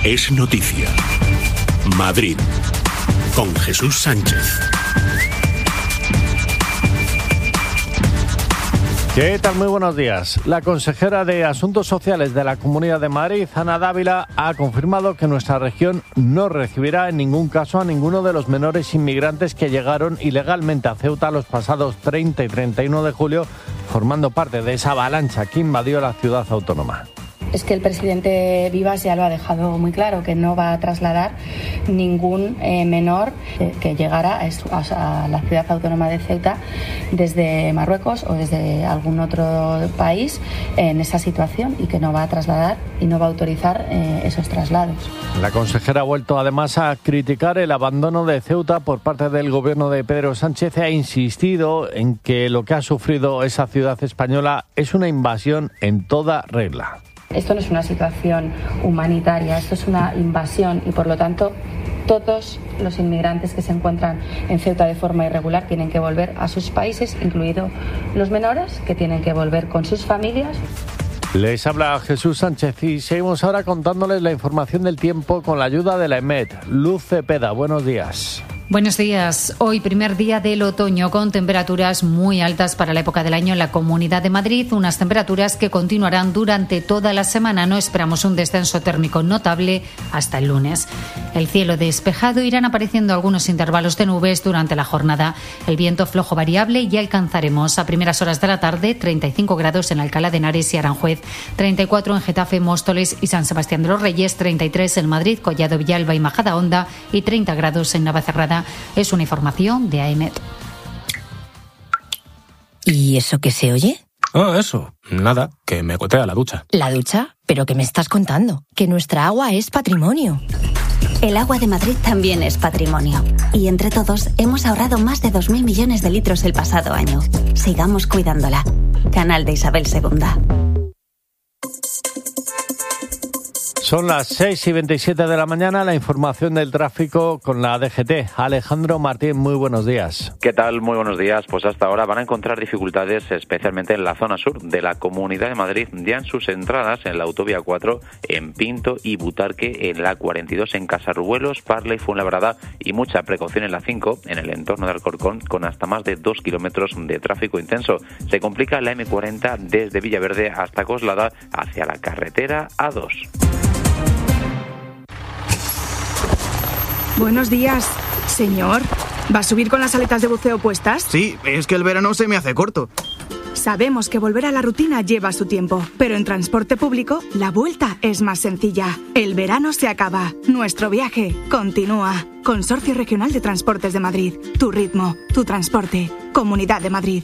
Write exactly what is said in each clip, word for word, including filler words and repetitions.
es noticia. Madrid, con Jesús Sánchez. ¿Qué tal? Muy buenos días. La consejera de Asuntos Sociales de la Comunidad de Madrid, Ana Dávila, ha confirmado que nuestra región no recibirá en ningún caso a ninguno de los menores inmigrantes que llegaron ilegalmente a Ceuta los pasados treinta y treinta y uno de julio, formando parte de esa avalancha que invadió la ciudad autónoma. Es que el presidente Vivas ya lo ha dejado muy claro, que no va a trasladar ningún eh, menor eh, que llegara a, a la ciudad autónoma de Ceuta desde Marruecos o desde algún otro país en esa situación, y que no va a trasladar y no va a autorizar eh, esos traslados. La consejera ha vuelto además a criticar el abandono de Ceuta por parte del gobierno de Pedro Sánchez y ha insistido en que lo que ha sufrido esa ciudad española es una invasión en toda regla. Esto no es una situación humanitaria, esto es una invasión, y por lo tanto todos los inmigrantes que se encuentran en Ceuta de forma irregular tienen que volver a sus países, incluidos los menores, que tienen que volver con sus familias. Les habla Jesús Sánchez y seguimos ahora contándoles la información del tiempo con la ayuda de la EMET. Luz Cepeda, buenos días. Buenos días. Hoy primer día del otoño con temperaturas muy altas para la época del año en la Comunidad de Madrid, unas temperaturas que continuarán durante toda la semana. No esperamos un descenso térmico notable hasta el lunes. El cielo despejado, irán apareciendo algunos intervalos de nubes durante la jornada. El viento flojo variable y alcanzaremos a primeras horas de la tarde treinta y cinco grados en Alcalá de Henares y Aranjuez, treinta y cuatro en Getafe, Móstoles y San Sebastián de los Reyes, treinta y tres en Madrid, Collado Villalba y Majadahonda y treinta grados en Navacerrada. Es una información de A E M E T. ¿Y eso qué se oye? Ah, eso. Nada, que me gotea la ducha. ¿La ducha? ¿Pero qué me estás contando? Que nuestra agua es patrimonio. El agua de Madrid también es patrimonio. Y entre todos hemos ahorrado más de dos mil millones de litros el pasado año. Sigamos cuidándola. Canal de Isabel segunda. Son las seis y veintisiete de la mañana, la información del tráfico con la D G T. Alejandro Martín, muy buenos días. ¿Qué tal? Muy buenos días. Pues hasta ahora van a encontrar dificultades especialmente en la zona sur de la Comunidad de Madrid, ya en sus entradas en la autovía cuatro, en Pinto y Butarque, en la cuarenta y dos en Casarruelos, Parla y Fuenlabrada, y mucha precaución en la cinco, en el entorno de Alcorcón, con hasta más de dos kilómetros de tráfico intenso. Se complica la eme cuarenta desde Villaverde hasta Coslada hacia la carretera A dos. Buenos días, señor. ¿Va a subir con las aletas de buceo puestas? Sí, es que el verano se me hace corto. Sabemos que volver a la rutina lleva su tiempo, pero en transporte público la vuelta es más sencilla. El verano se acaba, nuestro viaje continúa. Consorcio Regional de Transportes de Madrid. Tu ritmo, tu transporte. Comunidad de Madrid.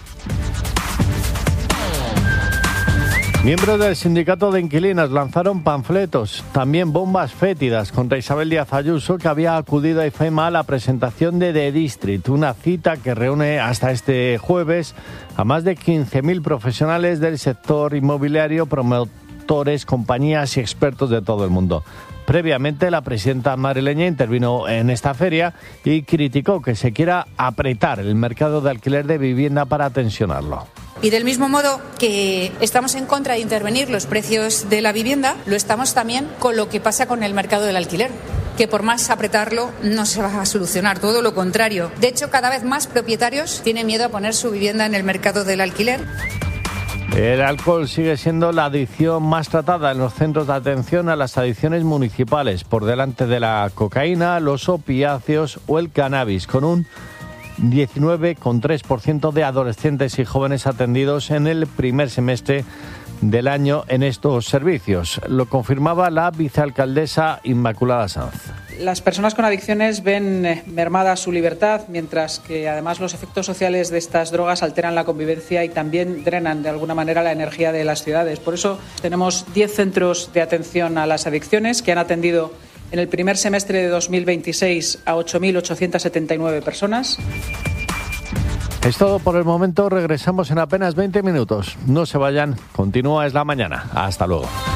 Miembros del sindicato de inquilinas lanzaron panfletos, también bombas fétidas contra Isabel Díaz Ayuso, que había acudido a IFEMA a la presentación de The District, una cita que reúne hasta este jueves a más de quince mil profesionales del sector inmobiliario, promotores, compañías y expertos de todo el mundo. Previamente, la presidenta madrileña intervino en esta feria y criticó que se quiera apretar el mercado de alquiler de vivienda para tensionarlo. Y del mismo modo que estamos en contra de intervenir los precios de la vivienda, lo estamos también con lo que pasa con el mercado del alquiler, que por más apretarlo no se va a solucionar, todo lo contrario. De hecho, cada vez más propietarios tienen miedo a poner su vivienda en el mercado del alquiler. El alcohol sigue siendo la adicción más tratada en los centros de atención a las adicciones municipales, por delante de la cocaína, los opiáceos o el cannabis, con un diecinueve coma tres por ciento de adolescentes y jóvenes atendidos en el primer semestre del año en estos servicios. Lo confirmaba la vicealcaldesa Inmaculada Sanz. Las personas con adicciones ven mermada su libertad, mientras que además los efectos sociales de estas drogas alteran la convivencia y también drenan de alguna manera la energía de las ciudades. Por eso tenemos diez centros de atención a las adicciones que han atendido en el primer semestre de dos mil veintiséis a ocho mil ochocientas setenta y nueve personas. Es todo por el momento, regresamos en apenas veinte minutos. No se vayan, continúa Es la Mañana. Hasta luego.